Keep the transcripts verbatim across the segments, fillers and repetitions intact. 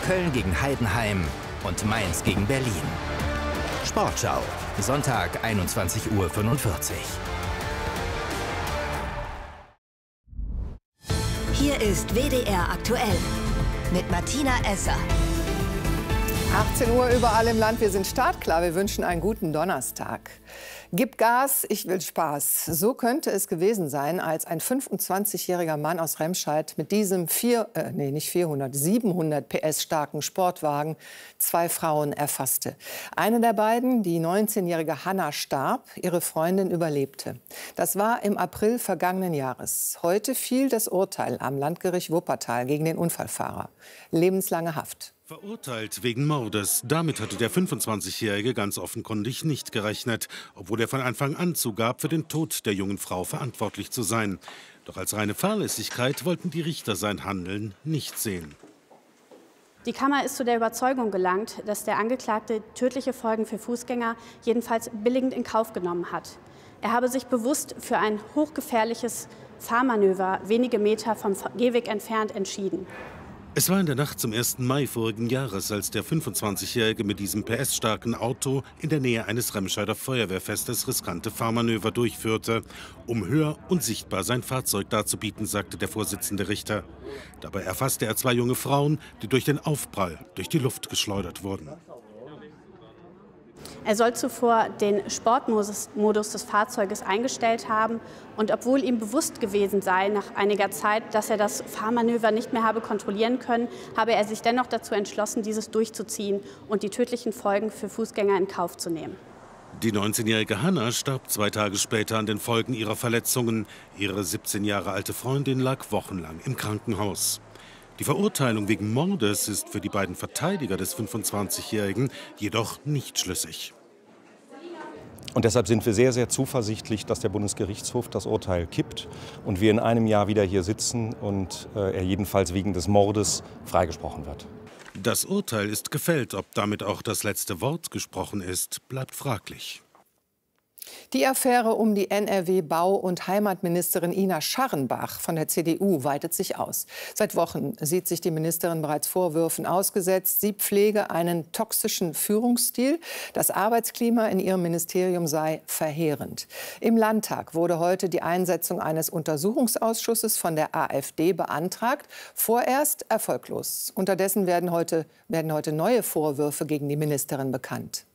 Köln gegen Heidenheim und Mainz gegen Berlin. Sportschau, Sonntag einundzwanzig Uhr fünfundvierzig. Hier ist W D R aktuell mit Martina Esser. achtzehn Uhr überall im Land. Wir sind startklar. Wir wünschen einen guten Donnerstag. Gib Gas, ich will Spaß. So könnte es gewesen sein, als ein fünfundzwanzigjähriger Mann aus Remscheid mit diesem vier, äh, nee, nicht vierhundert, siebenhundert P S starken Sportwagen zwei Frauen erfasste. Eine der beiden, die neunzehnjährige Hanna, starb. Ihre Freundin überlebte. Das war im April vergangenen Jahres. Heute fiel das Urteil am Landgericht Wuppertal gegen den Unfallfahrer. Lebenslange Haft. Verurteilt wegen Mordes. Damit hatte der fünfundzwanzigjährige ganz offenkundig nicht gerechnet, obwohl er von Anfang an zugab, für den Tod der jungen Frau verantwortlich zu sein. Doch als reine Fahrlässigkeit wollten die Richter sein Handeln nicht sehen. Die Kammer ist zu der Überzeugung gelangt, dass der Angeklagte tödliche Folgen für Fußgänger jedenfalls billigend in Kauf genommen hat. Er habe sich bewusst für ein hochgefährliches Fahrmanöver wenige Meter vom Gehweg entfernt entschieden. Es war in der Nacht zum ersten Mai vorigen Jahres, als der fünfundzwanzigjährige mit diesem P S-starken Auto in der Nähe eines Remscheider Feuerwehrfestes riskante Fahrmanöver durchführte, um höher und sichtbar sein Fahrzeug darzubieten, sagte der Vorsitzende Richter. Dabei erfasste er zwei junge Frauen, die durch den Aufprall durch die Luft geschleudert wurden. Er soll zuvor den Sportmodus des Fahrzeuges eingestellt haben. Und obwohl ihm bewusst gewesen sei, nach einiger Zeit, dass er das Fahrmanöver nicht mehr habe kontrollieren können, habe er sich dennoch dazu entschlossen, dieses durchzuziehen und die tödlichen Folgen für Fußgänger in Kauf zu nehmen. Die neunzehnjährige Hanna starb zwei Tage später an den Folgen ihrer Verletzungen. Ihre siebzehn Jahre alte Freundin lag wochenlang im Krankenhaus. Die Verurteilung wegen Mordes ist für die beiden Verteidiger des fünfundzwanzigjährigen jedoch nicht schlüssig. Und deshalb sind wir sehr, sehr zuversichtlich, dass der Bundesgerichtshof das Urteil kippt und wir in einem Jahr wieder hier sitzen und äh, er jedenfalls wegen des Mordes freigesprochen wird. Das Urteil ist gefällt. Ob damit auch das letzte Wort gesprochen ist, bleibt fraglich. Die Affäre um die N R W-Bau- und Heimatministerin Ina Scharrenbach von der C D U weitet sich aus. Seit Wochen sieht sich die Ministerin bereits Vorwürfen ausgesetzt. Sie pflege einen toxischen Führungsstil. Das Arbeitsklima in ihrem Ministerium sei verheerend. Im Landtag wurde heute die Einsetzung eines Untersuchungsausschusses von der AfD beantragt. Vorerst erfolglos. Unterdessen werden heute, werden heute neue Vorwürfe gegen die Ministerin bekannt.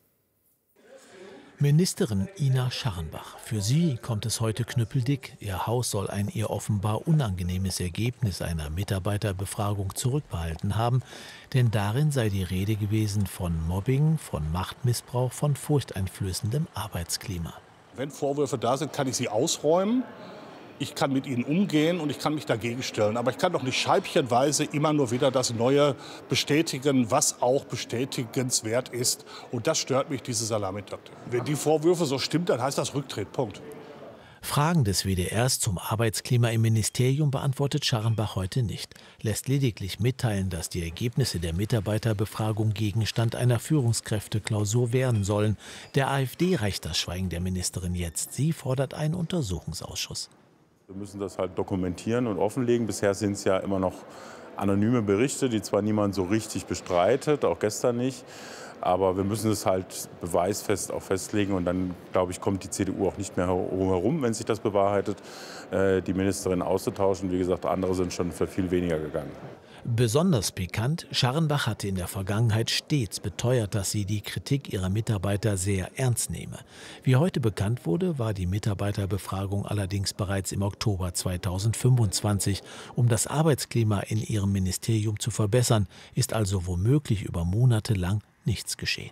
Ministerin Ina Scharrenbach. Für sie kommt es heute knüppeldick. Ihr Haus soll ein ihr offenbar unangenehmes Ergebnis einer Mitarbeiterbefragung zurückbehalten haben. Denn darin sei die Rede gewesen von Mobbing, von Machtmissbrauch, von furchteinflößendem Arbeitsklima. Wenn Vorwürfe da sind, kann ich sie ausräumen. Ich kann mit ihnen umgehen und ich kann mich dagegen stellen. Aber ich kann doch nicht scheibchenweise immer nur wieder das Neue bestätigen, was auch bestätigenswert ist. Und das stört mich, diese Salamitaktik. Wenn die Vorwürfe so stimmen, dann heißt das Rücktritt. Punkt. Fragen des W D Rs zum Arbeitsklima im Ministerium beantwortet Scharrenbach heute nicht. Lässt lediglich mitteilen, dass die Ergebnisse der Mitarbeiterbefragung Gegenstand einer Führungskräfteklausur werden sollen. Der AfD reicht das Schweigen der Ministerin jetzt. Sie fordert einen Untersuchungsausschuss. Wir müssen das halt dokumentieren und offenlegen. Bisher sind es ja immer noch anonyme Berichte, die zwar niemand so richtig bestreitet, auch gestern nicht. Aber wir müssen es halt beweisfest auch festlegen. Und dann, glaube ich, kommt die C D U auch nicht mehr herum, wenn sich das bewahrheitet, die Ministerin auszutauschen. Wie gesagt, andere sind schon für viel weniger gegangen. Besonders pikant, Scharrenbach hatte in der Vergangenheit stets beteuert, dass sie die Kritik ihrer Mitarbeiter sehr ernst nehme. Wie heute bekannt wurde, war die Mitarbeiterbefragung allerdings bereits im Oktober zweitausendfünfundzwanzig. Um das Arbeitsklima in ihrem Ministerium zu verbessern, ist also womöglich über Monate lang nichts geschehen.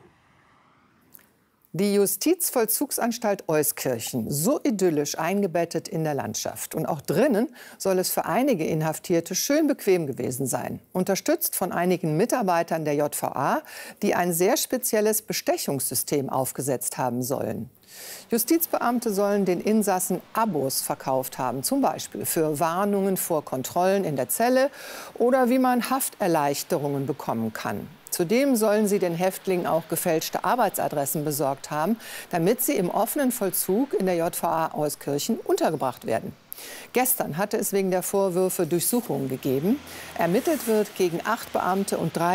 Die Justizvollzugsanstalt Euskirchen, so idyllisch eingebettet in der Landschaft. Und auch drinnen soll es für einige Inhaftierte schön bequem gewesen sein. Unterstützt von einigen Mitarbeitern der J V A, die ein sehr spezielles Bestechungssystem aufgesetzt haben sollen. Justizbeamte sollen den Insassen Abos verkauft haben, zum Beispiel für Warnungen vor Kontrollen in der Zelle oder wie man Hafterleichterungen bekommen kann. Zudem sollen sie den Häftlingen auch gefälschte Arbeitsadressen besorgt haben, damit sie im offenen Vollzug in der J V A Euskirchen untergebracht werden. Gestern hatte es wegen der Vorwürfe Durchsuchungen gegeben. Ermittelt wird gegen acht Beamte und drei